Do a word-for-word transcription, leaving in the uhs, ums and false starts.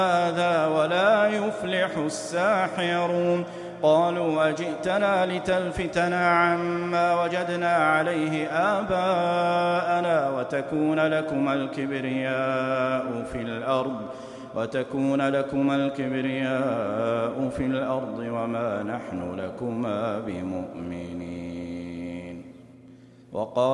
هذا ولا يفلح الساحرون قالوا أجئتنا لتلفتنا عما وجدنا عليه آباءنا وتكون لكما الكبرياء في الأرض وتكون لكما الكبرياء في الأرض وما نحن لكما بمؤمنين. وقال